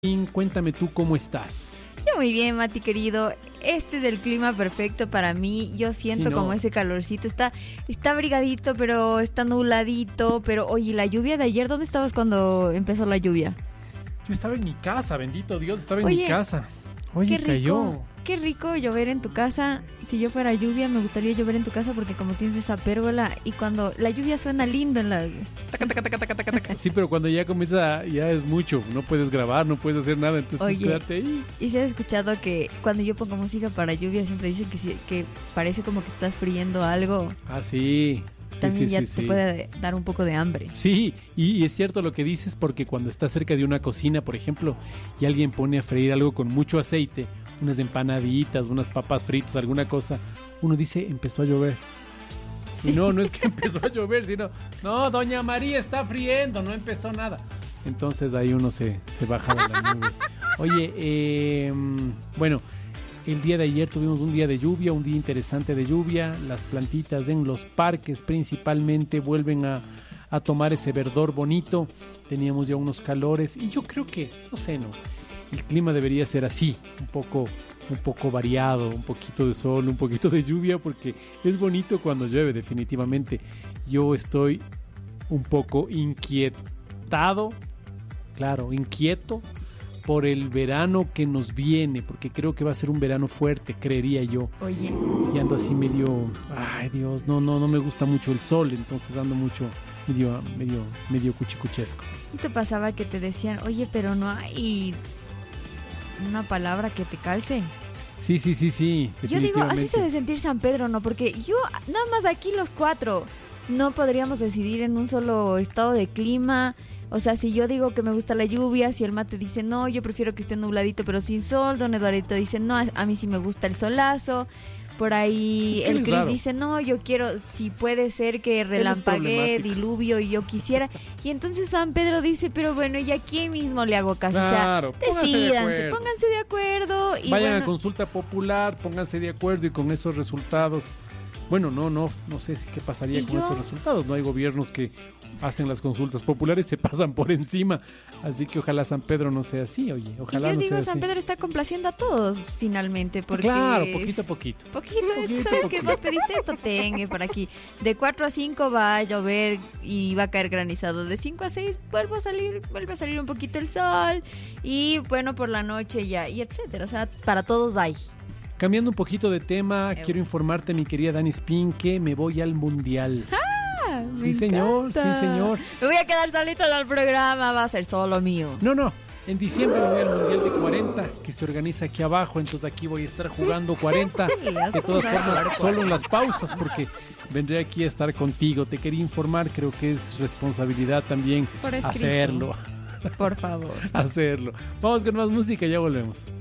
Cuéntame tú cómo estás. Yo muy bien, Mati querido. Este es el clima perfecto para mí. Yo siento como ese calorcito. Está abrigadito, pero está nubladito. Pero oye, la lluvia de ayer, ¿dónde estabas cuando empezó la lluvia? Yo estaba en mi casa, bendito Dios, estaba en mi casa. Oye, qué cayó. rico, qué rico llover en tu casa. Si yo fuera lluvia, me gustaría llover en tu casa porque como tienes esa pérgola y cuando la lluvia suena lindo en las... Sí, pero cuando ya comienza, ya es mucho. No puedes grabar, no puedes hacer nada, entonces tienes que quedarte ahí. ¿Y si has escuchado que cuando yo pongo música para lluvia siempre dicen que parece como que estás friendo algo? Ah, sí. También te puede dar un poco de hambre. Sí, y es cierto lo que dices, porque cuando estás cerca de una cocina, por ejemplo, y alguien pone a freír algo con mucho aceite, unas empanaditas, unas papas fritas, alguna cosa, uno dice, empezó a llover. Sí. Y no es que empezó a llover, sino, no, doña María está friendo, no empezó nada. Entonces ahí uno se baja de la nube. Oye, bueno, el día de ayer tuvimos un día de lluvia, un día interesante de lluvia. Las plantitas en los parques principalmente vuelven a tomar ese verdor bonito. Teníamos ya unos calores y yo creo que, el clima debería ser así, un poco variado, un poquito de sol, un poquito de lluvia, porque es bonito cuando llueve, definitivamente. Yo estoy un poco inquieto por el verano que nos viene, porque creo que va a ser un verano fuerte, creería yo. Oye. Y ando así medio, ay Dios, no me gusta mucho el sol, entonces ando mucho medio cuchicuchesco. ¿Y te pasaba que te decían, oye, pero no hay una palabra que te calce? Sí. Yo digo, así se debe sentir San Pedro, ¿no? Porque yo, nada más aquí los cuatro, no podríamos decidir en un solo estado de clima. O sea, si yo digo que me gusta la lluvia, si el mate dice no, yo prefiero que esté nubladito pero sin sol, don Eduardito dice no, a mí sí me gusta el solazo. Por ahí el Cris dice no, yo quiero, si puede ser que relampaguee, diluvio y yo quisiera. Y entonces San Pedro dice, pero bueno, y aquí mismo le hago caso. Claro, o sea, decídanse, pónganse de acuerdo. Y vayan a consulta popular, pónganse de acuerdo y con esos resultados. Bueno, no sé qué pasaría con esos resultados. No hay gobiernos que hacen las consultas populares, se pasan por encima. Así que ojalá San Pedro no sea así, oye. Ojalá no sea así. San Pedro está complaciendo a todos finalmente. Porque claro, poquito a poquito. ¿Sabes que vos pediste esto? Tengue por aquí. De 4 a 5 va a llover y va a caer granizado. De 5 a 6 vuelve a salir un poquito el sol. Y bueno, por la noche ya, y etcétera. O sea, para todos hay. Cambiando un poquito de tema, quiero informarte, mi querida Dani Spin, que me voy al Mundial. Sí, señor. Me voy a quedar solito en el programa, va a ser solo mío. No. En diciembre voy al Mundial de 40, que se organiza aquí abajo, entonces aquí voy a estar jugando 40. De todas formas, solo en las pausas, porque vendré aquí a estar contigo. Te quería informar, creo que es responsabilidad también hacerlo. Por favor. Hacerlo. Vamos con más música, ya volvemos.